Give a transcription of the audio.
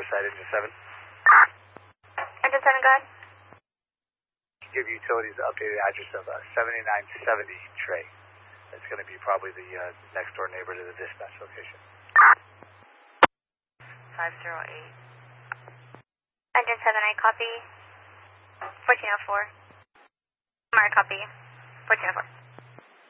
side, engine 7. Engine 7, go ahead. Give utilities the updated address of 7970 Trey. That's going to be probably the next door neighbor to the dispatch location. 508. Engine 7, I copy. 1404. Mark, copy. 1404.